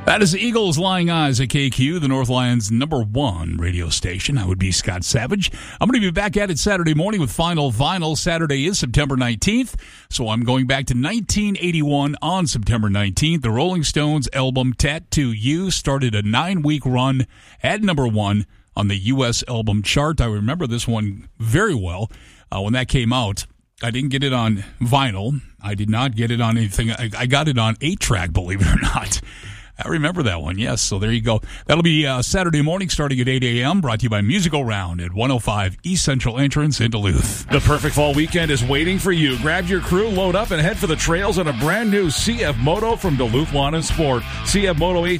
That is Eagles Lying Eyes at KQ, the North Lions' #1 radio station. I would be Scott Savage. I'm going to be back at it Saturday morning with Final Vinyl. Saturday is September 19th, so I'm going back to 1981 on September 19th. The Rolling Stones album Tattoo You started a 9-week run at #1 on the U.S. album chart. I remember this one very well when that came out. I didn't get it on vinyl. I did not get it on anything. I got it on 8-track, believe it or not. I remember that one, yes. So there you go. That'll be Saturday morning starting at 8 a.m., brought to you by Musical Round at 105 East Central Entrance in Duluth. The perfect fall weekend is waiting for you. Grab your crew, load up, and head for the trails on a brand new CF Moto from Duluth Lawn and Sport. CF Moto